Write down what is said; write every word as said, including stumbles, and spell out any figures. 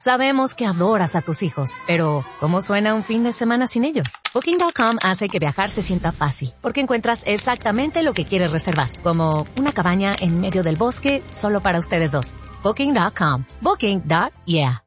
Sabemos que adoras a tus hijos, pero ¿cómo suena un fin de semana sin ellos? Booking punto com hace que viajar se sienta fácil, porque encuentras exactamente lo que quieres reservar, como una cabaña en medio del bosque solo para ustedes dos. Booking punto com. Booking. Yeah.